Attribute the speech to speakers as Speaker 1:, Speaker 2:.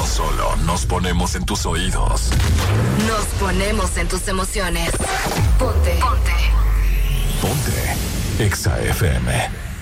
Speaker 1: No solo nos ponemos en tus oídos,
Speaker 2: nos ponemos en tus emociones. Ponte.
Speaker 1: Exa FM.